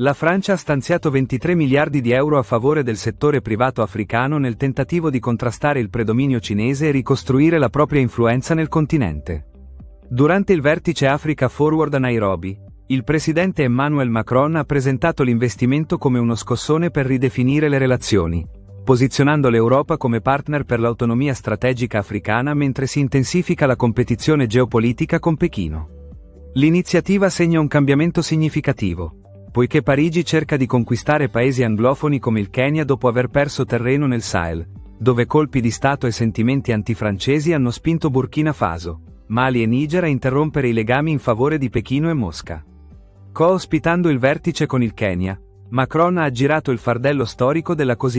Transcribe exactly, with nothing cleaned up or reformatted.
La Francia ha stanziato ventitré miliardi di euro a favore del settore privato africano nel tentativo di contrastare il predominio cinese e ricostruire la propria influenza nel continente. Durante il vertice Africa Forward a Nairobi, il presidente Emmanuel Macron ha presentato l'investimento come uno scossone per ridefinire le relazioni, posizionando l'Europa come partner per l'autonomia strategica africana mentre si intensifica la competizione geopolitica con Pechino. L'iniziativa segna un cambiamento significativo, poiché Parigi cerca di conquistare paesi anglofoni come il Kenya dopo aver perso terreno nel Sahel, dove colpi di Stato e sentimenti antifrancesi hanno spinto Burkina Faso, Mali e Niger a interrompere i legami in favore di Pechino e Mosca. Co-ospitando il vertice con il Kenya, Macron ha aggirato il fardello storico della cosiddetta